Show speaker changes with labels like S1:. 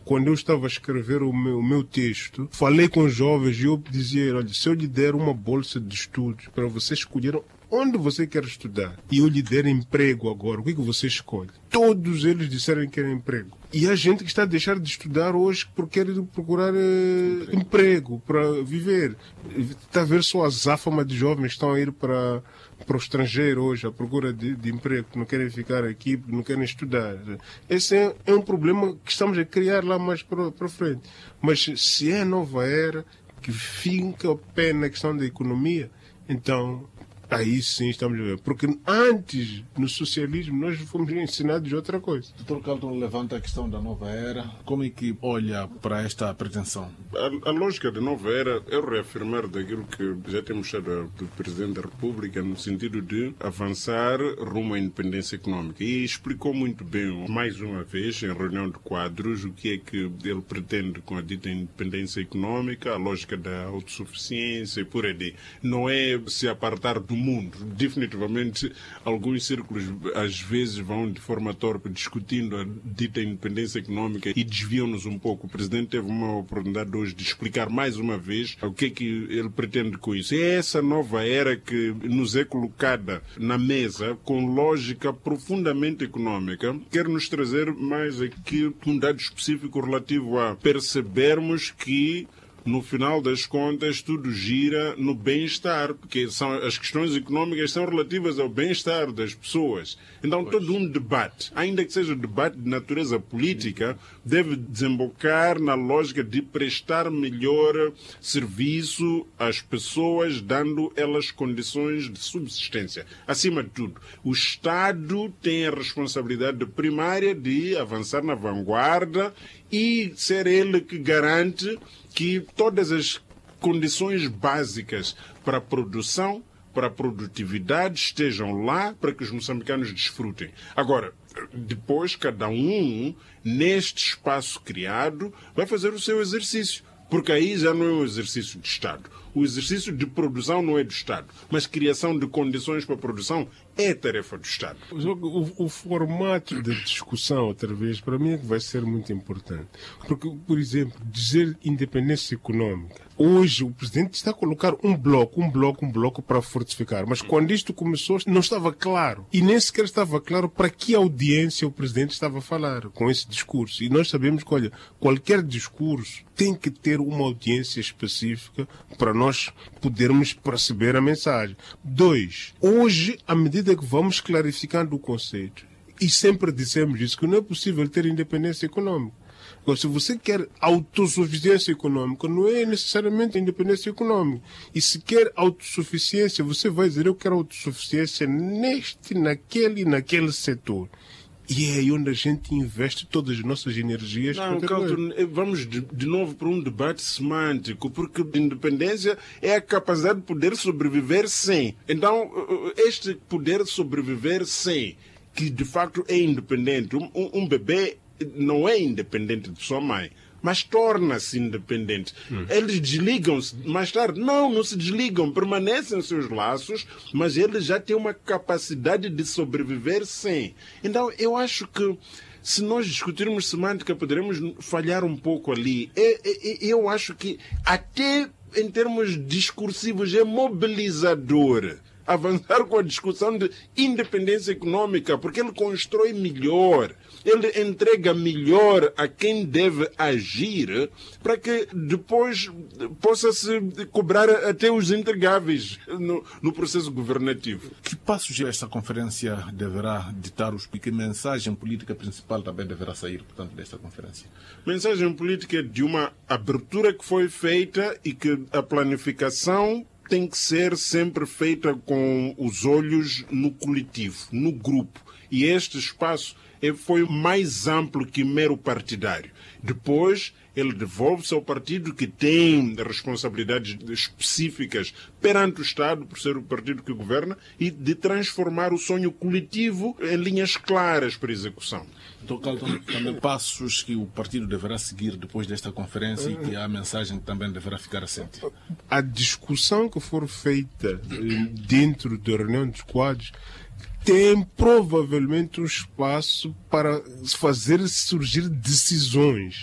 S1: quando eu estava a escrever o meu texto, falei com os jovens e eu dizia, olha, se eu lhe der uma bolsa de estudos para você escolher onde você quer estudar e eu lhe der emprego agora, o que você escolhe? Todos eles disseram que querem emprego. E há gente que está a deixar de estudar hoje porque quer procurar emprego para viver. Está a ver só a azáfama de jovens que estão a ir para o estrangeiro hoje à procura de emprego, que não querem ficar aqui, não querem estudar. Esse é um problema que estamos a criar lá mais para frente. Mas se é a nova era que finca o pé na questão da economia, então aí sim estamos a ver. Porque antes, no socialismo, nós fomos ensinados de outra coisa.
S2: Dr. Carlton levanta a questão da nova era. Como é que olha para esta pretensão?
S3: A lógica da nova era é o reafirmar daquilo que já temos estado do Presidente da República, no sentido de avançar rumo à independência econômica. E explicou muito bem, mais uma vez, em reunião de quadros, o que é que ele pretende com a dita independência econômica, a lógica da autossuficiência e por aí. Não é se apartar do mundo. Definitivamente, alguns círculos às vezes vão de forma torpe discutindo a dita independência econômica e desviam-nos um pouco. O Presidente teve uma oportunidade hoje de explicar mais uma vez o que é que ele pretende com isso. É essa nova era que nos é colocada na mesa com lógica profundamente econômica. Quero nos trazer mais aqui um dado específico relativo a percebermos que no final das contas, tudo gira no bem-estar, porque as questões económicas são relativas ao bem-estar das pessoas. Então, todo um debate, ainda que seja um debate de natureza política, deve desembocar na lógica de prestar melhor serviço às pessoas, dando elas condições de subsistência. Acima de tudo, o Estado tem a responsabilidade primária de avançar na vanguarda e ser ele que garante que todas as condições básicas para a produção, para a produtividade estejam lá para que os moçambicanos desfrutem. Agora, depois cada um, neste espaço criado, vai fazer o seu exercício. Porque aí já não é um exercício de Estado. O exercício de produção não é do Estado, mas criação de condições para a produção é tarefa do Estado.
S1: O formato de discussão, outra vez, para mim é que vai ser muito importante. Porque, por exemplo, dizer independência econômica. Hoje o Presidente está a colocar um bloco para fortificar. Mas quando isto começou, não estava claro. E nem sequer estava claro para que audiência o Presidente estava a falar com esse discurso. E nós sabemos que, olha, qualquer discurso tem que ter uma audiência específica para nós podermos perceber a mensagem. 2. Hoje, à medida que vamos clarificando o conceito, e sempre dissemos isso, que não é possível ter independência econômica. Agora, se você quer autossuficiência econômica, não é necessariamente independência econômica. E se quer autossuficiência, você vai dizer, eu quero autossuficiência neste, naquele e naquele setor. E é aí onde a gente investe todas as nossas energias.
S3: Não, Carlton, vamos de novo para um debate semântico, porque independência é a capacidade de poder sobreviver sem. Então, este poder sobreviver sem, que de facto é independente. Um bebê não é independente de sua mãe, mas torna-se independente. Eles desligam-se mais tarde. Não se desligam, permanecem nos seus laços, mas eles já têm uma capacidade de sobreviver sem. Então, eu acho que se nós discutirmos semântica, poderemos falhar um pouco ali. Eu acho que, até em termos discursivos, é mobilizador avançar com a discussão de independência econômica, porque ele constrói melhor, ele entrega melhor a quem deve agir para que depois possa-se cobrar até os entregáveis no processo governativo.
S2: Que passos esta conferência deverá ditar que mensagem política principal também deverá sair, portanto, desta conferência?
S3: Mensagem política de uma abertura que foi feita e que a planificação tem que ser sempre feita com os olhos no coletivo, no grupo. E este espaço foi mais amplo que mero partidário. Depois, ele devolve-se ao partido que tem responsabilidades específicas perante o Estado, por ser o partido que governa, e de transformar o sonho coletivo em linhas claras para execução.
S2: Então, Carlton, também passos que o partido deverá seguir depois desta conferência e que a mensagem também deverá ficar assente.
S1: A discussão que for feita dentro da reunião dos quadros tem provavelmente um espaço para fazer surgir decisões